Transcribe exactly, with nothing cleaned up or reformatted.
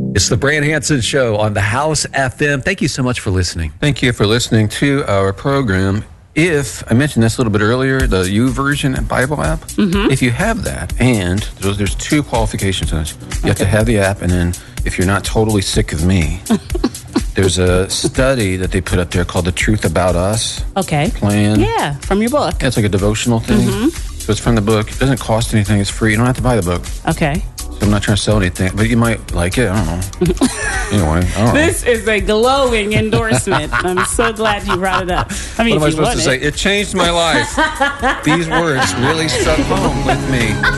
It's the Brand Hansen Show on the House F M. Thank you so much for listening. Thank you for listening to our program. If I mentioned this a little bit earlier, the YouVersion Bible app, mm-hmm. if you have that, and there's, there's two qualifications on it. You okay. have to have the app, and then if you're not totally sick of me, there's a study that they put up there called The Truth About Us. Okay. Plan. Yeah, from your book. Yeah, it's like a devotional thing. Mm-hmm. So it's from the book. It doesn't cost anything. It's free. You don't have to buy the book. Okay. So I'm not trying to sell anything, but you might like it. I don't know. Anyway, I don't This know. is a glowing endorsement. I'm so glad you brought it up. I mean, what am I if you supposed to want say? it. It changed my life. These words really struck home with me.